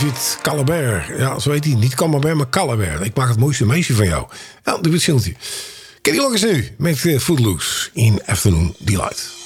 David Calabert. Ja, zo heet hij. Niet Camembert, maar Calabert. Ik maak het mooiste meisje van jou. Ja, David Siltje. Kenny Loggins nu met Footloose in Afternoon Delight.